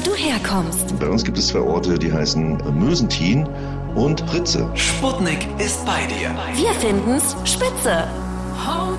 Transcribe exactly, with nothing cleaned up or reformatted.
du herkommst. Bei uns gibt es zwei Orte, die heißen Mösentin und Ritze. Sputnik ist bei dir. Wir finden's spitze.